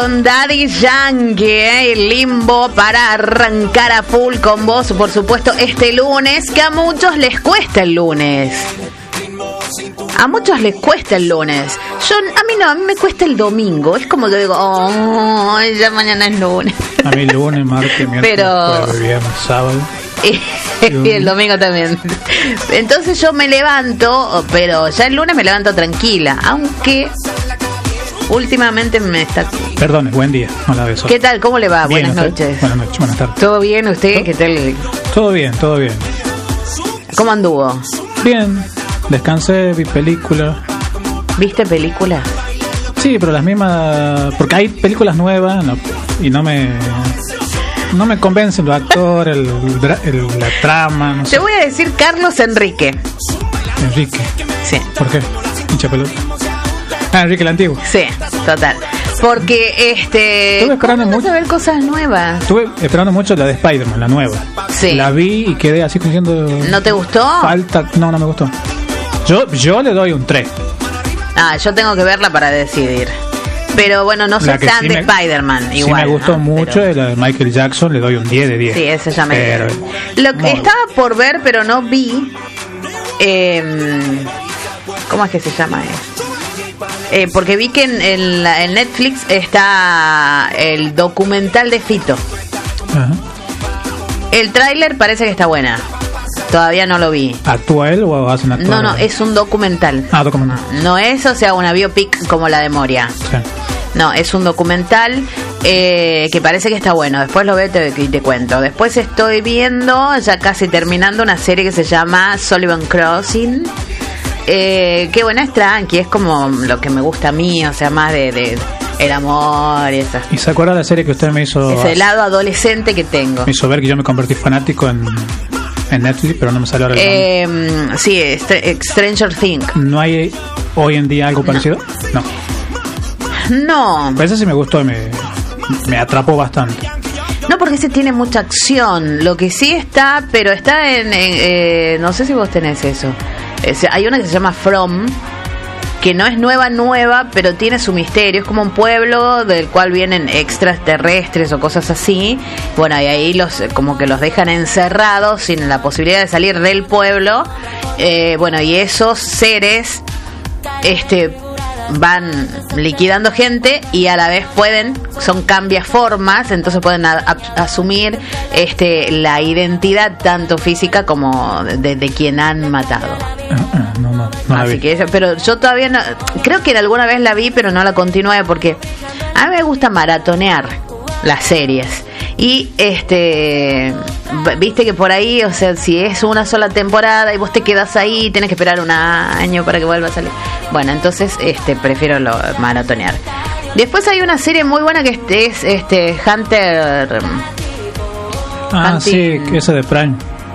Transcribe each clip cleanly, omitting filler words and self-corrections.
Daddy Yankee, Limbo, para arrancar a full con vos, por supuesto, este lunes, que a muchos les cuesta el lunes. A muchos les cuesta el lunes. A mí me cuesta el domingo. Es como que digo, oh, ya mañana es lunes. A mí lunes, martes, miércoles, jueves, viernes, sábado. Y el domingo también. Entonces yo me levanto, pero ya el lunes me levanto tranquila, aunque últimamente me está... Perdón, buen día. Hola, besos. ¿Qué tal? ¿Cómo le va? Bien, buenas noches. Buenas noches, buenas tardes. ¿Todo bien usted? ¿Qué tal? Todo bien, todo bien. ¿Cómo anduvo? Bien, descansé, vi películas. ¿Viste películas? Sí, pero las mismas... Porque hay películas nuevas y no me convencen los actores, la trama, no sé. Te voy a decir Carlos Enrique. Enrique. Sí. ¿Por qué? Hincha pelota. Enrique el Antiguo. Sí, total. Porque estuve esperando mucho a ver cosas nuevas. Estuve esperando mucho la de Spider-Man, la nueva. Sí. La vi y quedé así diciendo... ¿No te gustó? No me gustó. Yo le doy un 3. Yo tengo que verla para decidir. Pero bueno, no soy tan de Spider-Man. Igual, sí me gustó mucho, pero... la de Michael Jackson, le doy un 10 de 10. Sí, ese ya me dio. Lo que estaba por ver, pero no vi... ¿cómo es que se llama esto? Porque vi que en Netflix está el documental de Fito. Ajá. El tráiler parece que está buena. Todavía no lo vi. ¿Actúa él o hacen actuar? No, es un documental. Documental. No es, o sea, una biopic como la de Moria. Sí. No, es un documental que parece que está bueno. Después lo veo y te cuento. Después estoy viendo, ya casi terminando, una serie que se llama Sullivan Crossing. Qué buena, es tranqui, es como lo que me gusta a mí, o sea, más de el amor y eso. ¿Y se acuerda la serie que usted me hizo? Ese lado adolescente que tengo. Me hizo ver que yo me convertí fanático en Netflix, pero no me salió ahora el nombre. Sí, Stranger Things. ¿No hay hoy en día algo parecido? No. Pues ese sí me gustó, me atrapó bastante. No, porque ese tiene mucha acción. Lo que sí está, pero está en no sé si vos tenés eso. Hay una que se llama From, que no es nueva, pero tiene su misterio. Es como un pueblo del cual vienen extraterrestres o cosas así. Bueno, y ahí como que los dejan encerrados sin la posibilidad de salir del pueblo. Bueno, y esos seres van liquidando gente y a la vez son cambiaformas, entonces pueden asumir la identidad tanto física como de quien han matado. No así que pero yo todavía no, creo que alguna vez la vi, pero no la continué porque a mí me gusta maratonear las series. Y viste que por ahí, o sea, si es una sola temporada y vos te quedas ahí, tenés que esperar un año para que vuelva a salir. Bueno, entonces prefiero maratonear. Después hay una serie muy buena que es Hunter. Sí, esa de Prime.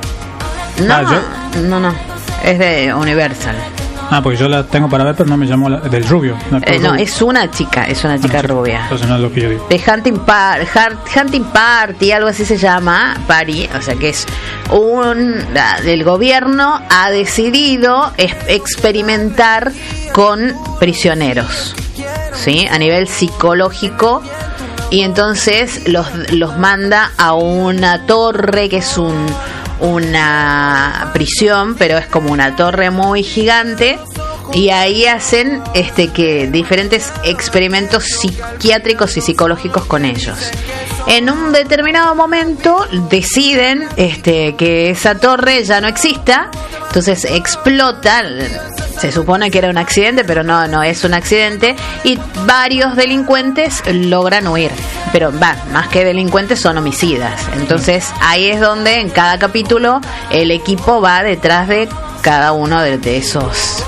No, es de Universal. Porque yo la tengo para ver, pero no me llamó del rubio. No, es una chica rubia. Entonces no es lo que yo digo. De Hunting Party, algo así se llama, Party, o sea que es el gobierno ha decidido experimentar con prisioneros, ¿sí? A nivel psicológico, y entonces los manda a una torre que es una prisión, pero es como una torre muy gigante, y ahí hacen que diferentes experimentos psiquiátricos y psicológicos con ellos. En un determinado momento deciden que esa torre ya no exista, entonces explota. Se supone que era un accidente, pero no es un accidente, y varios delincuentes logran huir, pero más que delincuentes son homicidas. Entonces ahí es donde en cada capítulo el equipo va detrás de cada uno de esos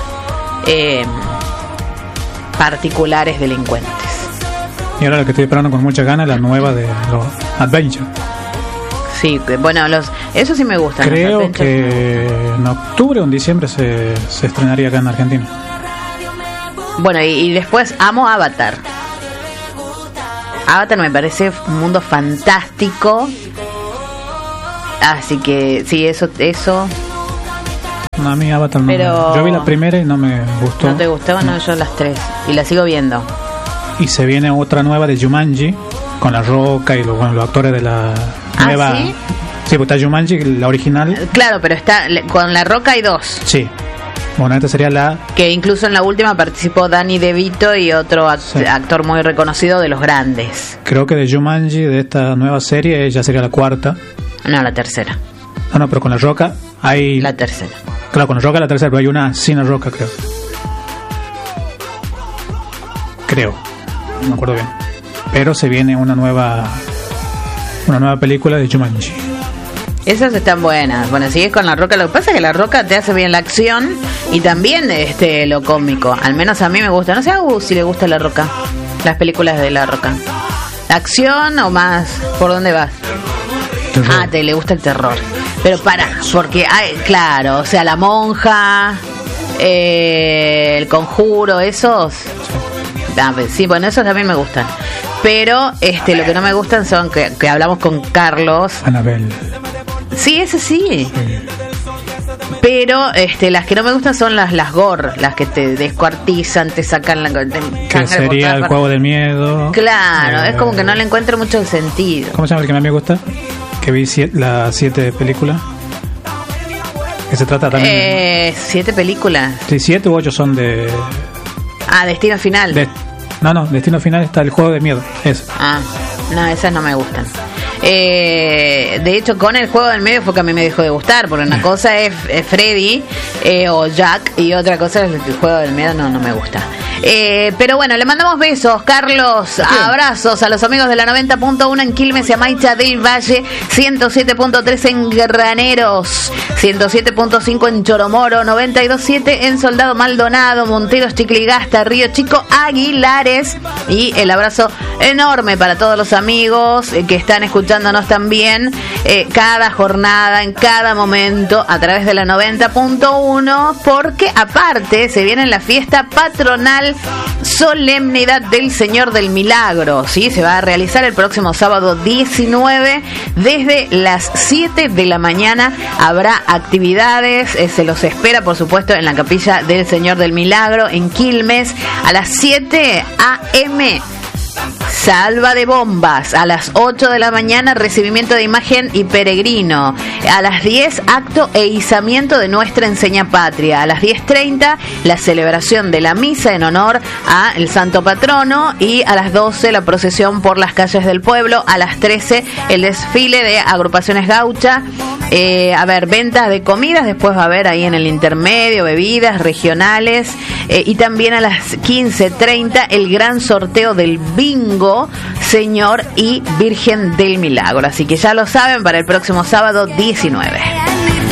particulares delincuentes. Y ahora lo que estoy esperando con muchas ganas, la nueva de los Adventure. Sí, bueno, eso sí me gusta. Creo que en octubre o en diciembre se estrenaría acá en Argentina. Bueno, y después amo Avatar. Avatar me parece un mundo fantástico. Así que sí, eso. No, a mí Avatar no. Pero... Yo vi la primera y no me gustó. ¿No te gustó? No, yo las 3. Y la sigo viendo. y se viene otra nueva de Jumanji con La Roca y los actores de la nueva. ¿Sí? Sí, porque está Jumanji, la original. Claro, pero está con La Roca hay dos. Sí. Bueno, esta sería la... Que incluso en la última participó Danny DeVito y otro actor muy reconocido de los grandes. Creo que de Jumanji, de esta nueva serie, ya sería la cuarta. No, la tercera. No, pero con La Roca hay... La tercera. Claro, con La Roca la tercera, pero hay una sin La Roca, creo. No me acuerdo bien. Pero se viene una nueva película de Jumanji. Esas están buenas. Bueno, si es con La Roca, lo que pasa es que La Roca te hace bien la acción y también lo cómico. Al menos a mí me gusta. No sé a si le gusta La Roca, las películas de La Roca. ¿La acción o más? ¿Por dónde vas? Terror. Le gusta el terror. Pero porque claro, o sea, La Monja, El Conjuro, esos. Sí, bueno, esos también me gustan. Pero lo que no me gustan son que hablamos con Carlos. Annabelle. Sí, ese sí. Pero las que no me gustan son las gore, las que te descuartizan, te sacan la que sería el juego del miedo. Claro, es como que no le encuentro mucho sentido. ¿Cómo se llama el que más me gusta? Que vi las 7 películas. Que se trata también 7 películas. Sí, 7 u 8 son de... Destino Final. No, Destino Final está el juego de miedo. Eso. No, esas no me gustan. De hecho, con el juego del medio fue que a mí me dejó de gustar, porque una cosa es Freddy o Jack y otra cosa es el juego del medio, no me gusta. Pero bueno, le mandamos besos, Carlos. Bien. Abrazos a los amigos de la 90.1 en Quilmes y Amaicha del Valle, 107.3 en Graneros, 107.5 en Choromoro, 92.7 en Soldado Maldonado, Monteros, Chicligasta, Río Chico, Aguilares. Y el abrazo enorme para todos los amigos que están escuchándonos también cada jornada, en cada momento, a través de la 90.1, porque aparte se viene la fiesta patronal Solemnidad del Señor del Milagro, ¿sí? Se va a realizar el próximo sábado 19 desde las 7 de la mañana. Habrá actividades, se los espera por supuesto en la capilla del Señor del Milagro en Quilmes a las 7 a.m. Salva de bombas. A las 8 de la mañana, recibimiento de imagen y peregrino. A las 10, acto e izamiento de nuestra enseña patria. A las 10:30, la celebración de la misa en honor a el santo patrono. Y a las 12, la procesión por las calles del pueblo. A las 13, el desfile de agrupaciones gauchas. Ventas de comidas. Después va a haber ahí en el intermedio bebidas regionales. Y también a las 15:30, el gran sorteo del bingo Señor y Virgen del Milagro. Así que ya lo saben, para el próximo sábado 19.